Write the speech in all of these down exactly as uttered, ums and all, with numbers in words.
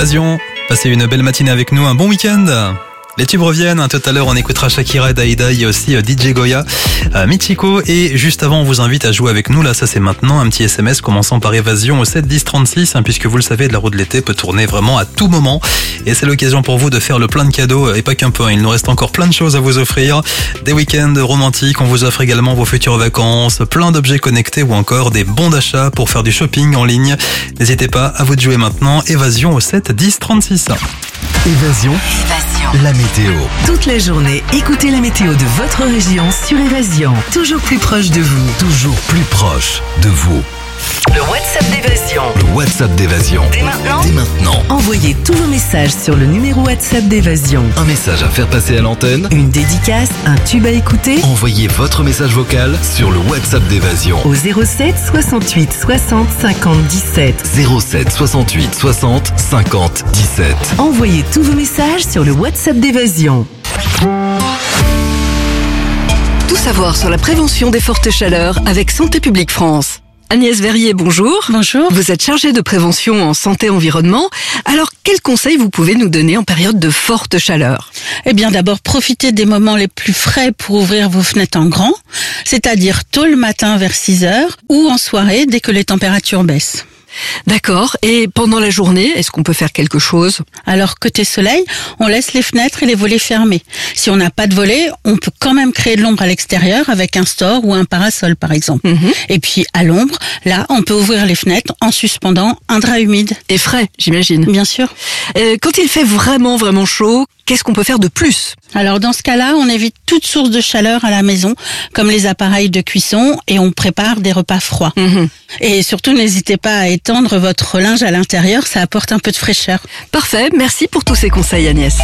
Évasion, passez une belle matinée avec nous, un bon week-end. Les tubes reviennent, tout à l'heure on écoutera Shakira et Daïda, il y a aussi D J Goya, Michiko, et juste avant on vous invite à jouer avec nous, là ça c'est maintenant, un petit S M S commençant par Évasion au sept dix trente-six, hein, puisque vous le savez, de la roue de l'été peut tourner vraiment à tout moment, et c'est l'occasion pour vous de faire le plein de cadeaux, et pas qu'un peu, hein, il nous reste encore plein de choses à vous offrir, des week-ends romantiques, on vous offre également vos futures vacances, plein d'objets connectés ou encore des bons d'achat pour faire du shopping en ligne. N'hésitez pas, à vous de jouer maintenant, Évasion au sept dix trente-six. Évasion. Évasion. La météo. Toute la journée, écoutez la météo de votre région sur Évasion. Toujours plus proche de vous. Toujours plus proche de vous. Le WhatsApp d'Évasion. Le WhatsApp d'Évasion. Dès maintenant. Dès maintenant. Envoyez tous vos messages sur le numéro WhatsApp d'Évasion. Un message à faire passer à l'antenne. Une dédicace, un tube à écouter. Envoyez votre message vocal sur le WhatsApp d'Évasion. Au zéro sept soixante-huit soixante cinquante dix-sept. zéro sept soixante-huit soixante cinquante dix-sept. Envoyez tous vos messages sur le WhatsApp d'Évasion. Tout savoir sur la prévention des fortes chaleurs avec Santé publique France. Agnès Verrier, bonjour. Bonjour. Vous êtes chargée de prévention en santé-environnement. Alors, quels conseils vous pouvez nous donner en période de forte chaleur ? Eh bien, d'abord, profitez des moments les plus frais pour ouvrir vos fenêtres en grand, c'est-à-dire tôt le matin vers six heures ou en soirée dès que les températures baissent. D'accord. Et pendant la journée, est-ce qu'on peut faire quelque chose ? Alors, côté soleil, on laisse les fenêtres et les volets fermés. Si on n'a pas de volets, on peut quand même créer de l'ombre à l'extérieur avec un store ou un parasol, par exemple. Mmh. Et puis, à l'ombre, là, on peut ouvrir les fenêtres en suspendant un drap humide. Et frais, j'imagine. Bien sûr. Euh, quand il fait vraiment, vraiment chaud, qu'est-ce qu'on peut faire de plus ? Alors, dans ce cas-là, on évite toute source de chaleur à la maison, comme les appareils de cuisson, et on prépare des repas froids. Mmh. Et surtout, n'hésitez pas à étendre votre linge à l'intérieur, ça apporte un peu de fraîcheur. Parfait, merci pour tous ces conseils, Agnès.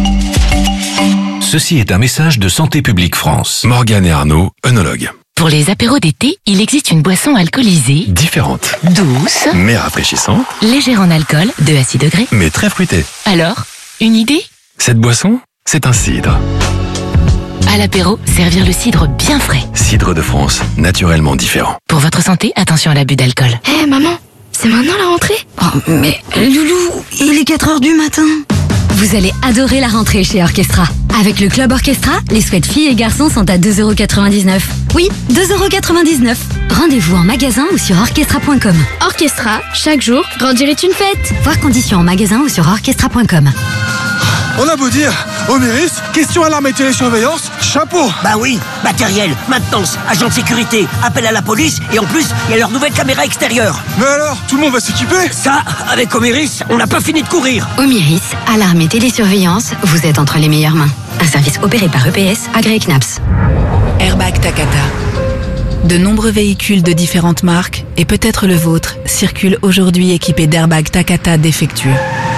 Ceci est un message de Santé publique France. Morgane et Arnaud, œnologues. Pour les apéros d'été, il existe une boisson alcoolisée, Différente, douce, mais rafraîchissante, légère en alcool, deux à six degrés. mais très fruitée. Alors, une idée ? Cette boisson, c'est un cidre. À l'apéro, servir le cidre bien frais. Cidre de France, naturellement différent. Pour votre santé, attention à l'abus d'alcool. Hé hey, maman, c'est maintenant la rentrée ? Oh mais Loulou, il est quatre heures du matin. Vous allez adorer la rentrée chez Orchestra. Avec le Club Orchestra, les sweats filles et garçons sont à deux euros quatre-vingt-dix-neuf. Oui, deux euros quatre-vingt-dix-neuf. Rendez-vous en magasin ou sur orchestra point com. Orchestra, chaque jour, grandir est une fête. Voir conditions en magasin ou sur orchestra point com. On a beau dire, Oméris, question alarme et télésurveillance, chapeau. Bah oui, matériel, maintenance, agent de sécurité, appel à la police, et en plus, il y a leur nouvelle caméra extérieure. Mais alors, tout le monde va s'équiper? Ça, avec Oméris, on n'a pas fini de courir. Oméris, alarme et télésurveillance, vous êtes entre les meilleures mains. Un service opéré par E P S, agréé C N A P S. Airbag Takata. De nombreux véhicules de différentes marques, et peut-être le vôtre, circulent aujourd'hui équipés d'airbags Takata défectueux.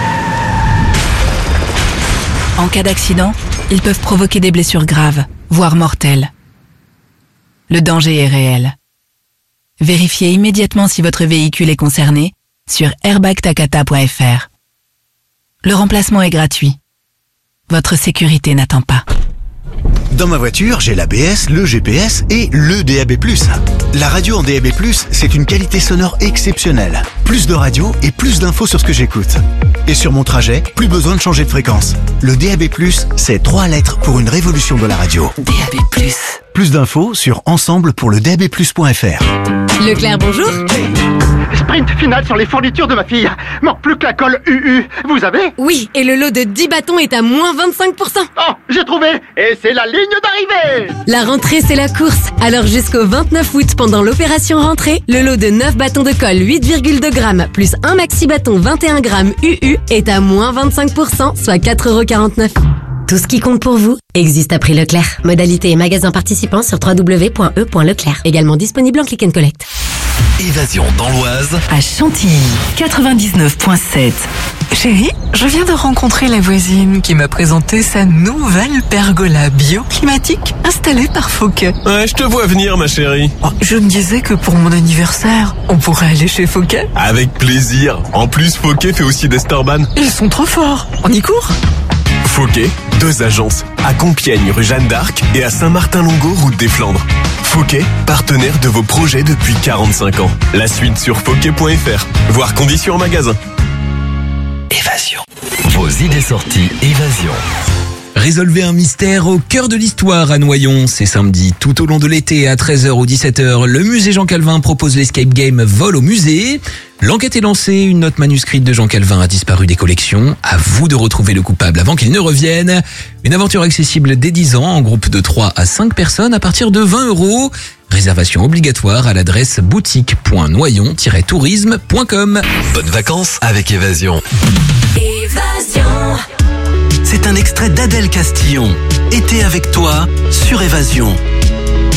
En cas d'accident, ils peuvent provoquer des blessures graves, voire mortelles. Le danger est réel. Vérifiez immédiatement si votre véhicule est concerné sur airbag takata point f r. Le remplacement est gratuit. Votre sécurité n'attend pas. Dans ma voiture, j'ai l'A B S, le G P S et le D A B plus. La radio en D A B plus, c'est une qualité sonore exceptionnelle. Plus de radio et plus d'infos sur ce que j'écoute. Et sur mon trajet, plus besoin de changer de fréquence. Le D A B plus, c'est trois lettres pour une révolution de la radio. D A B plus. Plus d'infos sur ensemble pour le D A B plus point f r. Leclerc, bonjour. Sprint final sur les fournitures de ma fille. Manque plus que la colle U U. Vous avez ? Oui, et le lot de dix bâtons est à moins vingt-cinq pour cent. Oh, j'ai trouvé. Et c'est la ligne d'arrivée. La rentrée, c'est la course. Alors jusqu'au vingt-neuf août, pendant l'opération rentrée, le lot de neuf bâtons de colle huit virgule deux grammes plus un maxi bâton vingt et un grammes U U est à moins vingt-cinq pour cent, soit quatre euros quarante-neuf. Tout ce qui compte pour vous existe à prix Leclerc. Modalité et magasins participants sur w w w point e point leclerc. Également disponible en click and collect. Évasion dans l'Oise. À Chantilly, quatre-vingt-dix-neuf virgule sept. Chérie, je viens de rencontrer la voisine qui m'a présenté sa nouvelle pergola bioclimatique installée par Fauquet. Ouais, je te vois venir, ma chérie. Oh, je me disais que pour mon anniversaire, on pourrait aller chez Fauquet. Avec plaisir. En plus, Fauquet fait aussi des Starban. Ils sont trop forts. On y court ? Fauquet, deux agences, à Compiègne, rue Jeanne d'Arc et à Saint-Martin-Longo, route des Flandres. Fauquet, partenaire de vos projets depuis quarante-cinq ans. La suite sur fauquet point f r. Voir conditions en magasin. Évasion. Évasion. Vos idées sorties, Évasion. Résolvez un mystère au cœur de l'histoire à Noyon. C'est samedi, tout au long de l'été à treize heures ou dix-sept heures. Le musée Jean Calvin propose l'escape game Vol au musée. L'enquête est lancée. Une note manuscrite de Jean Calvin a disparu des collections. À vous de retrouver le coupable avant qu'il ne revienne. Une aventure accessible dès dix ans en groupe de trois à cinq personnes à partir de vingt euros. Réservation obligatoire à l'adresse boutique point noyon tiret tourisme point com. Bonnes vacances avec Évasion. Évasion. C'est un extrait d'Adèle Castillon. Été avec toi sur Évasion.